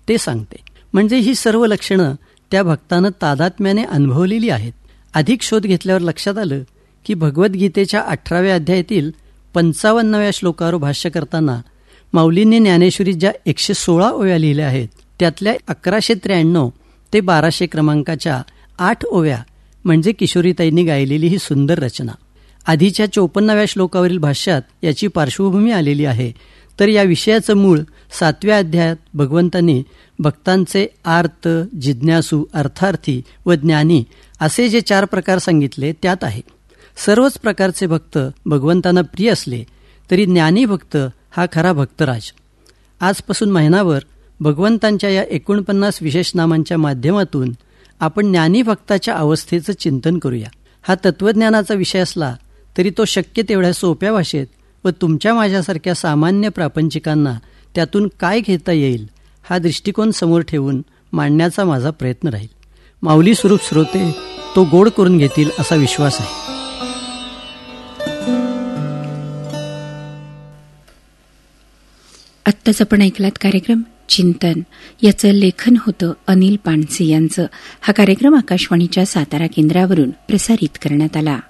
ते सांगते. म्हणजे ही सर्व लक्षणं त्या भक्तानं तादात्म्याने अनुभवलेली आहेत. अधिक शोध घेतल्यावर लक्षात आलं की भगवद्गीतेच्या 18व्या अध्यायातील 55व्या श्लोकावर भाष्य करताना माऊलींनी ज्ञानेश्वरीत ज्या 116 ओव्या लिहिल्या आहेत त्यातल्या 1193 ते 1200 क्रमांकाच्या 8 ओव्या म्हणजे किशोरीताईंनी गायलेली ही सुंदर रचना. आधीच्या 54व्या श्लोकावरील भाष्यात याची पार्श्वभूमी आलेली आहे. तर या विषयाचं मूळ 7व्या अध्यायात भगवंतांनी भक्तांचे आर्त, जिज्ञासू, अर्थार्थी व ज्ञानी असे जे 4 प्रकार सांगितले त्यात आहे. सर्वच प्रकारचे भक्त भगवंतांना प्रिय असले तरी ज्ञानी भक्त हा खरा भक्तराज. आजपासून महिनाभर भगवंतांच्या या 49 विशेष नामांच्या माध्यमातून आपण ज्ञानी भक्ताच्या अवस्थेचं चिंतन करूया. हा तत्वज्ञानाचा विषय असला तरी तो शक्य तेवढ्या सोप्या भाषेत व तुमच्या माझ्यासारख्या सामान्य प्रापंचिकांना त्यातून काय घेता येईल हा दृष्टिकोन समोर ठेवून मांडण्याचा माझा प्रयत्न राहील. माऊली स्वरूप श्रोते तो गोड करून घेतील असा विश्वास आहे. आत्ताच आपण ऐकलात कार्यक्रम चिंतन. याचं लेखन होतं अनिल पानसे यांचं. हा कार्यक्रम आकाशवाणीच्या सातारा केंद्रावरून प्रसारित करण्यात आला.